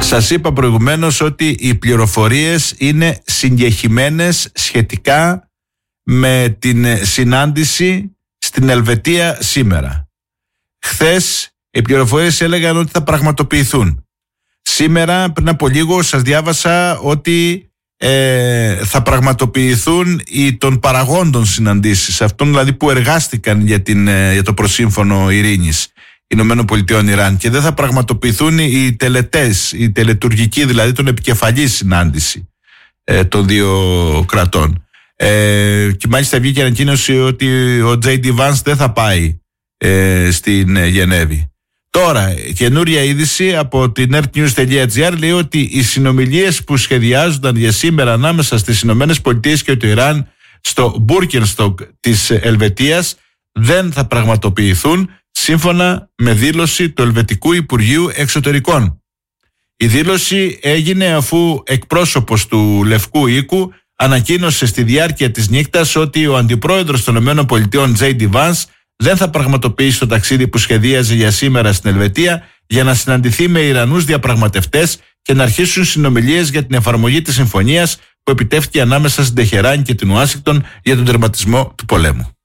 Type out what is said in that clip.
Σας είπα προηγουμένως ότι οι πληροφορίες είναι συγκεχημένες σχετικά με την συνάντηση στην Ελβετία σήμερα. Χθες οι πληροφορίες έλεγαν ότι θα πραγματοποιηθούν. Σήμερα πριν από λίγο σας διάβασα ότι θα πραγματοποιηθούν οι των παραγόντων συναντήσεις, αυτών δηλαδή που εργάστηκαν για το προσύμφωνο ειρήνης Ηνωμένων Πολιτειών Ιράν, και δεν θα πραγματοποιηθούν οι τελετές, η τελετουργική δηλαδή των επικεφαλής συνάντηση των δύο κρατών. Και μάλιστα βγήκε ανακοίνωση ότι ο J.D. Vance δεν θα πάει στην Γενέβη. Τώρα, καινούρια είδηση από την earthnews.gr λέει ότι οι συνομιλίες που σχεδιάζονταν για σήμερα ανάμεσα στις Ηνωμένες Πολιτείες και το Ιράν στο Μπούρκενστοκ της Ελβετίας δεν θα πραγματοποιηθούν, σύμφωνα με δήλωση του Ελβετικού Υπουργείου Εξωτερικών. Η δήλωση έγινε αφού εκπρόσωπος του Λευκού Οίκου ανακοίνωσε στη διάρκεια της νύχτας ότι ο αντιπρόεδρος των ΗΠΑ J.D. Vance δεν θα πραγματοποιήσει το ταξίδι που σχεδίαζε για σήμερα στην Ελβετία για να συναντηθεί με Ιρανούς διαπραγματευτές και να αρχίσουν συνομιλίες για την εφαρμογή της συμφωνίας που επιτεύχθηκε ανάμεσα στην Τεχεράνη και την Ουάσιγκτον για τον τερματισμό του πολέμου.